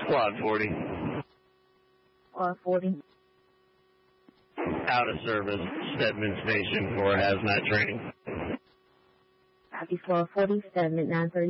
Squad 40. Squad 40. Out of service, Stedman Station for hazmat training. Copy, Squad 40, Stedman 930.